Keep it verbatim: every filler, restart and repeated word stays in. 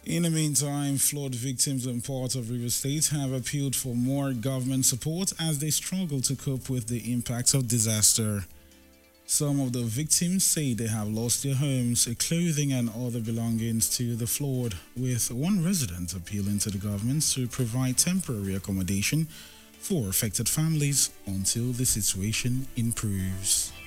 In the meantime, flood victims in parts of River State have appealed for more government support as they struggle to cope with the impacts of disaster. Some of the victims say they have lost their homes, clothing, and other belongings to the flood, with one resident appealing to the government to provide temporary accommodation for affected families until the situation improves.